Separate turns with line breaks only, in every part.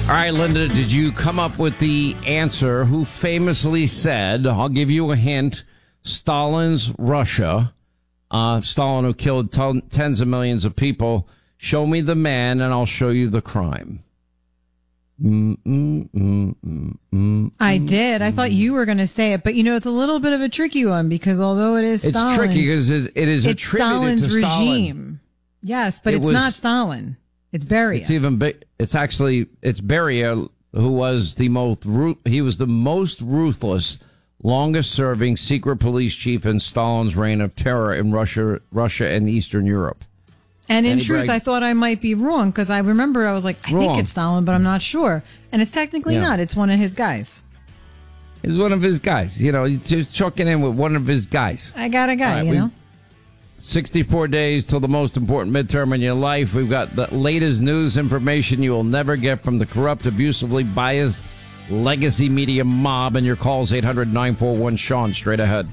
All right, Linda, did you come up with the answer? Who famously said, I'll give you a hint, Stalin's Russia, Stalin who killed tens of millions of people, show me the man and I'll show you the crime.
I did. I thought you were going to say it, but it's a little bit of a tricky one because although it is Stalin,
it's tricky because it is
it's
attributed
Stalin's
to
regime.
Stalin.
Yes, but it's not Stalin. It's Beria.
It's Beria who was the most ruthless, longest serving secret police chief in Stalin's reign of terror in Russia and Eastern Europe.
And in truth, I thought I might be wrong because I remember I was like, I think it's Stalin, but I'm not sure. And it's technically not. It's one of his guys.
It's one of his guys. Just chucking in with one of his guys.
I got a guy,
64 days till the most important midterm in your life. We've got the latest news information you will never get from the corrupt, abusively biased legacy media mob. And your calls 800-941-SEAN. Straight ahead.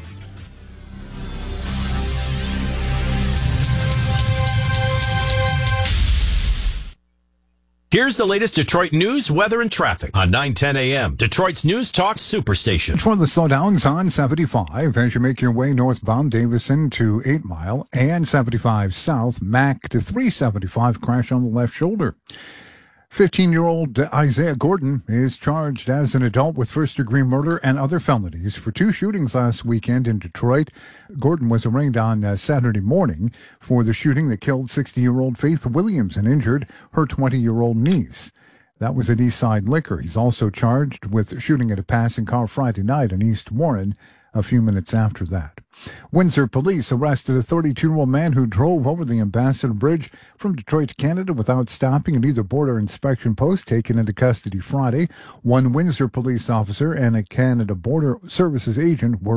Here's the latest Detroit news, weather, and traffic on 9:10 a.m. Detroit's News Talk Superstation.
For the slowdowns on 75 as you make your way northbound Davison to 8 Mile and 75 south, Mac to 375, crash on the left shoulder. 15-year-old Isaiah Gordon is charged as an adult with first-degree murder and other felonies for 2 shootings last weekend in Detroit. Gordon was arraigned on Saturday morning for the shooting that killed 60-year-old Faith Williams and injured her 20-year-old niece. That was at Eastside Liquor. He's also charged with shooting at a passing car Friday night in East Warren a few minutes after that. Windsor police arrested a 32-year-old man who drove over the Ambassador Bridge from Detroit to Canada without stopping at either border inspection post, taken into custody Friday. One Windsor police officer and a Canada Border Services agent were